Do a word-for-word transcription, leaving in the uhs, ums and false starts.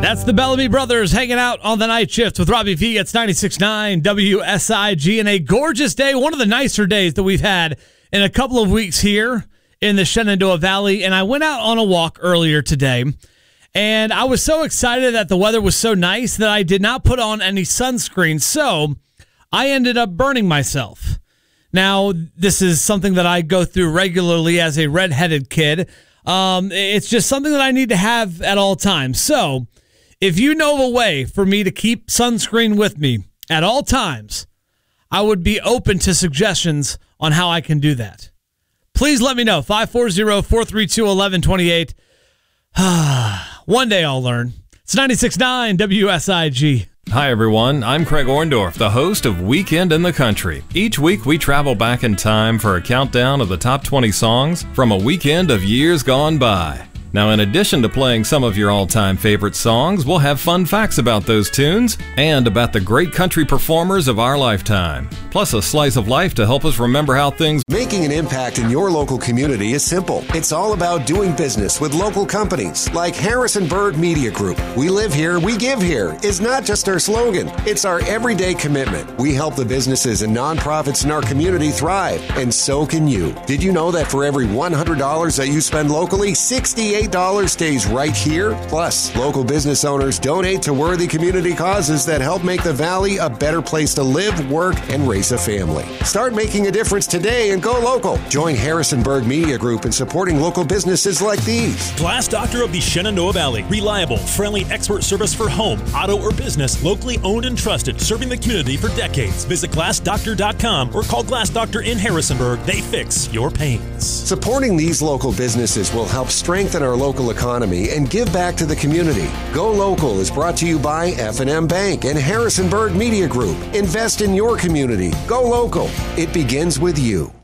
That's the Bellamy Brothers hanging out on the night shift with Robbie V. It's ninety-six point nine W S I G, and a gorgeous day, one of the nicer days that we've had in a couple of weeks here in the Shenandoah Valley. And I went out on a walk earlier today, and I was so excited that the weather was so nice that I did not put on any sunscreen, so I ended up burning myself. Now, this is something that I go through regularly as a redheaded kid. Um, it's just something that I need to have at all times. So, if you know of a way for me to keep sunscreen with me at all times, I would be open to suggestions on how I can do that. Please let me know. five four zero, four three two, one one two eight. One day I'll learn. It's ninety-six point nine W S I G. Hi everyone, I'm Craig Orndorff, the host of Weekend in the Country. Each week we travel back in time for a countdown of the top twenty songs from a weekend of years gone by. Now, in addition to playing some of your all-time favorite songs, we'll have fun facts about those tunes and about the great country performers of our lifetime. Plus a slice of life to help us remember how things... Making an impact in your local community is simple. It's all about doing business with local companies like Harrisonburg Media Group. We live here, we give here is not just our slogan. It's our everyday commitment. We help the businesses and nonprofits in our community thrive, and so can you. Did you know that for every one hundred dollars that you spend locally, sixty-eight dollars stays right here? Plus, local business owners donate to worthy community causes that help make the Valley a better place to live, work, and raise a family. Start making a difference today and go local. Join Harrisonburg Media Group in supporting local businesses like these. Glass Doctor of the Shenandoah Valley. Reliable, friendly, expert service for home, auto, or business. Locally owned and trusted. Serving the community for decades. Visit glass doctor dot com or call Glass Doctor in Harrisonburg. They fix your pains. Supporting these local businesses will help strengthen our local economy and give back to the community. Go Local is brought to you by F and M Bank and Harrisonburg Media Group. Invest in your community. Go local. It begins with you.